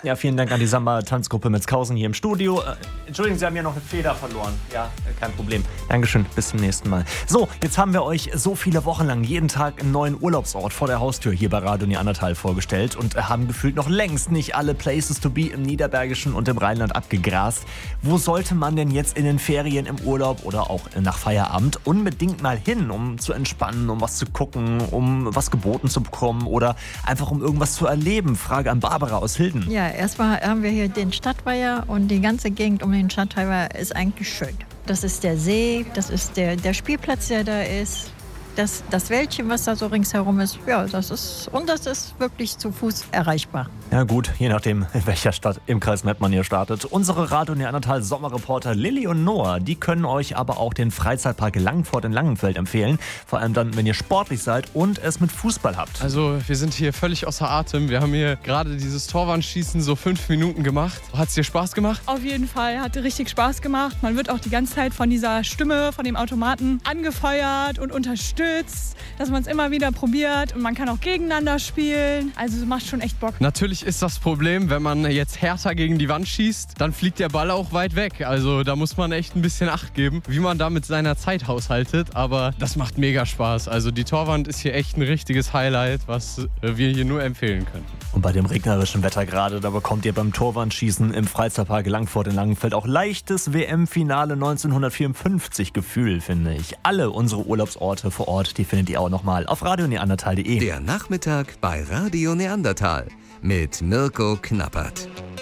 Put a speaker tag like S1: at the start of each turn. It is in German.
S1: Ja, vielen Dank an die Samba-Tanzgruppe Metzghausen hier im Studio. Entschuldigen, Sie haben ja noch eine Feder verloren. Ja, kein Problem. Dankeschön, bis zum nächsten Mal. So, jetzt haben wir euch so viele Wochen lang jeden Tag einen neuen Urlaubsort vor der Haustür hier bei Radio Neandertal vorgestellt und haben gefühlt noch längst nicht alle Places to be im Niederbergischen und im Rheinland abgegrast. Wo sollte man denn jetzt in den Ferien, im Urlaub oder auch nach Feierabend unbedingt mal hin, um zu entspannen, um was zu gucken, um was geboten zu bekommen oder einfach um irgendwas zu erleben? Frage an Barbara aus Hilden.
S2: Ja, erstmal haben wir hier den Stadtweiher und die ganze Gegend um den Stadtweiher ist eigentlich schön. Das ist der See, das ist der Spielplatz, der da ist. Das Wäldchen, was da so ringsherum ist, ja, das ist wirklich zu Fuß erreichbar.
S1: Ja gut, je nachdem, in welcher Stadt im Kreis Mettmann ihr startet. Unsere Radio Neandertal Sommerreporter Lilly und Noah, die können euch aber auch den Freizeitpark Langfort in Langenfeld empfehlen. Vor allem dann, wenn ihr sportlich seid und es mit Fußball habt.
S3: Also wir sind hier völlig außer Atem. Wir haben hier gerade dieses Torwandschießen so 5 Minuten gemacht. Hat es dir Spaß gemacht?
S4: Auf jeden Fall, hatte richtig Spaß gemacht. Man wird auch die ganze Zeit von dieser Stimme, von dem Automaten angefeuert und unterstützt, dass man es immer wieder probiert und man kann auch gegeneinander spielen. Also es macht schon echt Bock.
S3: Natürlich ist das Problem, wenn man jetzt härter gegen die Wand schießt, dann fliegt der Ball auch weit weg. Also da muss man echt ein bisschen Acht geben, wie man da mit seiner Zeit haushaltet. Aber das macht mega Spaß. Also die Torwand ist hier echt ein richtiges Highlight, was wir hier nur empfehlen können.
S1: Und bei dem regnerischen Wetter gerade, da bekommt ihr beim Torwandschießen im Freizeitpark Langfort in Langenfeld auch leichtes WM-Finale 1954 Gefühl, finde ich. Alle unsere Urlaubsorte vor Ort, die findet ihr auch nochmal auf radioneandertal.de.
S5: Der Nachmittag bei Radio Neandertal mit Mirko Knappert.